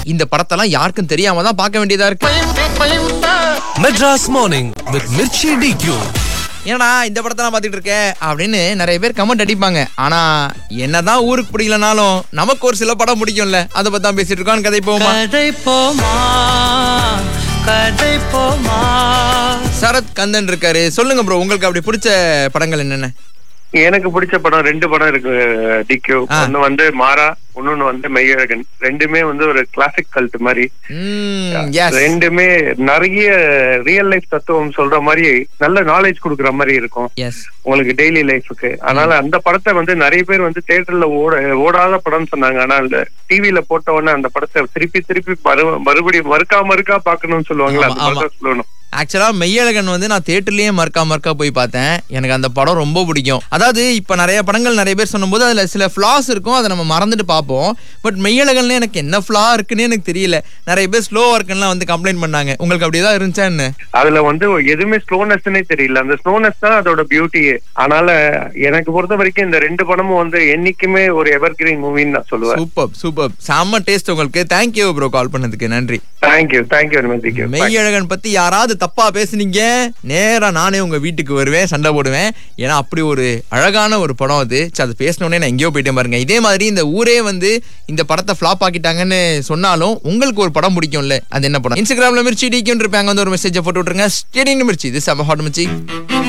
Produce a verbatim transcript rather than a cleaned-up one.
இந்த படத்தெல்லாம் யாருக்கும் தெரியாம தான் பார்க்க வேண்டியதா இருக்கு. Madras morning with Mirchi டிக்யூ. ஏன்னா இந்த படத்தை நான் பார்த்துட்டு இருக்கேன் அப்படின்னு நிறைய பேர் கமெண்ட் அடிப்பாங்க. ஆனா என்னதான் ஊருக்கு பிடிக்கலனாலும் நமக்கு ஒரு சில படம் பிடிக்கும்ல, அதை பத்தி தான் பேசிட்டு இருக்கோம். கதை போமா கதை போமா கதை போமா. சரத் கந்தன் இருக்காரு. சொல்லுங்க ப்ரோ, உங்களுக்கு அப்படி பிடிச்ச படங்கள் என்னென்ன? எனக்கு பிடிச்ச படம் ரெண்டு படம் இருக்கு டிக்யூ. ஒன்னு வந்து மாறா, இன்னொன்னு வந்து மெய்யழகன். ரெண்டுமே வந்து ஒரு கிளாசிக் கல்ட் மாதிரி. ரெண்டுமே நிறைய ரியல் லைஃப் தத்துவம் சொல்ற மாதிரி நல்ல நாலேஜ் கொடுக்குற மாதிரி இருக்கும் உங்களுக்கு டெய்லி லைஃபுக்கு. அதனால அந்த படத்தை வந்து நிறைய பேர் வந்து தியேட்டர்ல ஓட ஓடாத படம் சொன்னாங்க. ஆனா அந்த டிவில போட்ட உடனே அந்த படத்தை திருப்பி திருப்பி மறுபடியும் மறுக்கா மறுக்கா பாக்கணும்னு சொல்லுவாங்களா, அந்த படத்தை சொல்லணும். ஆக்சுவலா மெய்யழகன் வந்து நான் தியேட்டர்லயே மறுக்கா மறுக்கா போய் பார்த்தேன். எனக்கு அந்த படம் ரொம்ப பிடிக்கும். அதாவது இப்ப நிறைய படங்கள் நிறைய பேர் சொல்லும் போது அதுல சில ஃபிளாஸ் இருக்கும், அதை நம்ம மறந்துட்டு பார்ப்போம். பட் மெய்யழகன்ல எனக்கு என்ன ஃபிளா இருக்குன்னு எனக்கு தெரியல. நிறைய பேர் ஸ்லோவா இருக்குன்னு வந்து கம்ப்ளைண்ட் பண்ணாங்க. உங்களுக்கு அப்படியேதான் இருந்துச்சா என்ன? அதுல வந்து எதுவுமே ஸ்லோனஸ்னே தெரியல. அந்த ஸ்லோனஸ் தான் அதோட பியூட்டியே. அதனால எனக்கு பொறுத்த வரைக்கும் இந்த ரெண்டு படமும் வந்து என்னைக்குமே ஒரு எவர் கிரீன் மூவின்னு நான் சொல்லுவேன். சூப்பர் சூப்பர், செம்ம டேஸ்ட் உங்களுக்கு. தேங்க்யூ ப்ரோ, கால் பண்ணதுக்கு நன்றி. Thank you thank you very much. Meiyazhagan பத்தி யாராவது தப்பா பேசுனீங்க, நேரா நானே உங்க வீட்டுக்கு வருவேன், சண்டை போடுவேன். ஏன்னா அப்படி ஒரு அழகான ஒரு படம் அது. அது பேசினோடனே நான் எங்கேயோ போயிட்டேன் பாருங்க. இதே மாதிரி இந்த ஊரே வந்து இந்த படத்தை ஃபிளாப் ஆக்கிட்டாங்கன்னு சொன்னாலும் உங்களுக்கு ஒரு படம் பிடிக்கும்ல, அது என்ன படம்? இன்ஸ்டாகிராம்ல மிர்ச்சி டிக்யூன்னு இருப்பாங்க, வந்து ஒரு மெசேஜை போட்டு விட்டுருங்க. ஸ்டேடியம் மிர்ச்சி, இது செம ஹாட் மிர்ச்சி.